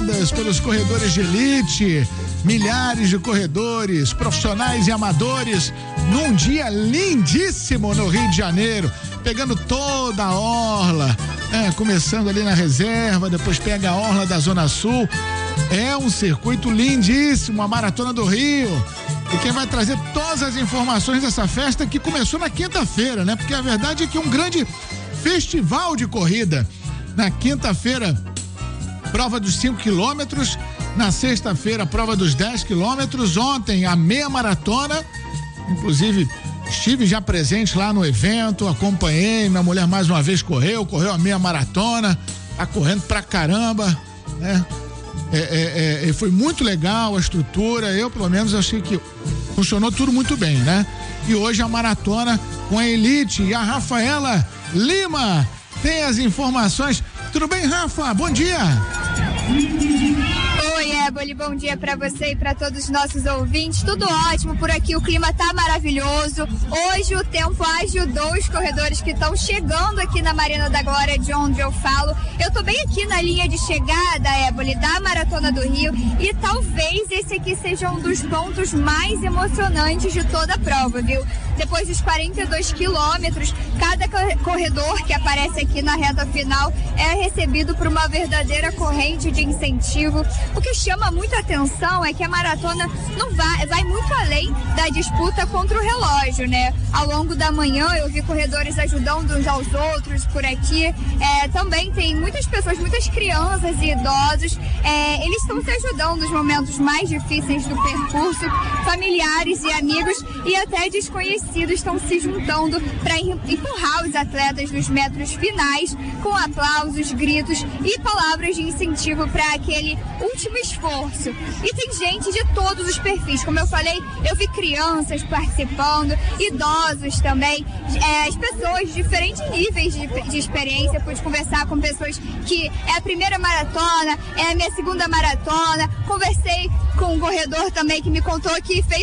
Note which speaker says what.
Speaker 1: disputadas pelos corredores de elite, milhares de corredores, profissionais e amadores, num dia lindíssimo no Rio de Janeiro, pegando toda a orla, começando ali na reserva, depois pega a orla da Zona Sul. É um circuito lindíssimo, a Maratona do Rio. E quem vai trazer todas as informações dessa festa que começou na quinta-feira, né? Porque a verdade é que é um grande festival de corrida. Na quinta-feira, prova dos 5 quilômetros. Na sexta-feira, prova dos 10 quilômetros. Ontem, a meia maratona. Inclusive, estive já presente lá no evento, acompanhei. Minha mulher mais uma vez correu a meia maratona. Tá correndo pra caramba, né? Foi muito legal a estrutura. Eu, pelo menos, achei que funcionou tudo muito bem, né? E hoje a maratona com a elite e a Rafaela Lima tem as informações. Tudo bem, Rafa? Bom dia!
Speaker 2: Oi, Éboli, bom dia pra você e pra todos os nossos ouvintes. Tudo ótimo por aqui, o clima tá maravilhoso. Hoje o tempo ajudou os corredores que estão chegando aqui na Marina da Glória, de onde eu falo. Eu tô bem aqui na linha de chegada, Éboli, da Maratona do Rio, e talvez esse aqui seja um dos pontos mais emocionantes de toda a prova, viu? Depois dos 42 quilômetros, cada corredor que aparece aqui na reta final é recebido por uma verdadeira corrente de incentivo. O que chama muita atenção é que a maratona não vai muito além da disputa contra o relógio, né? Ao longo da manhã eu vi corredores ajudando uns aos outros por aqui. Também tem muitas pessoas, muitas crianças e idosos. Eles estão se ajudando nos momentos mais difíceis do percurso. Familiares e amigos e até desconhecidos estão se juntando para empurrar os atletas nos metros finais com aplausos, gritos e palavras de incentivo para aquele último esforço. E tem gente de todos os perfis, como eu falei, eu vi crianças participando, idosos também, as pessoas de diferentes níveis de experiência. Pude conversar com pessoas que é a primeira maratona, é a minha segunda maratona, conversei com um corredor também que me contou que fez